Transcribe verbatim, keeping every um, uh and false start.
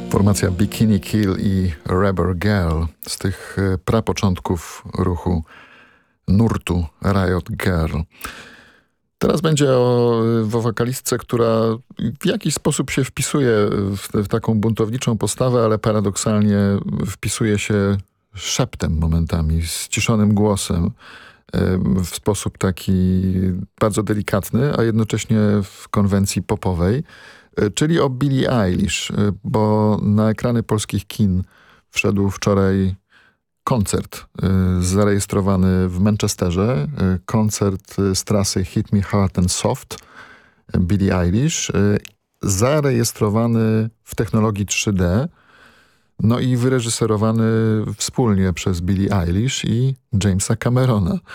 Formacja Bikini Kill i Rubber Girl z tych prapoczątków ruchu nurtu Riot Girl. Teraz będzie o, o wokalistce, która w jakiś sposób się wpisuje w, w taką buntowniczą postawę, ale paradoksalnie wpisuje się szeptem momentami, ściszonym głosem, w sposób taki bardzo delikatny, a jednocześnie w konwencji popowej, czyli o Billie Eilish, bo na ekrany polskich kin wszedł wczoraj koncert zarejestrowany w Manchesterze, koncert z trasy Hit Me Hard and Soft Billie Eilish, zarejestrowany w technologii trzy D, no i wyreżyserowany wspólnie przez Billie Eilish i Jamesa Camerona.